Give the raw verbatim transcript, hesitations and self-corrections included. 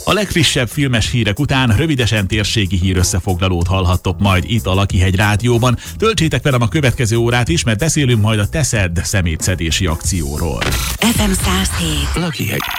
A legfrissebb filmes hírek után rövidesen térségi hírösszefoglalót hallhattok majd itt a Lakihegy Rádióban. Töltsétek velem a következő órát is, mert beszélünk majd a Teszed szemétszedési akcióról. ef em száz hét Lakihegy.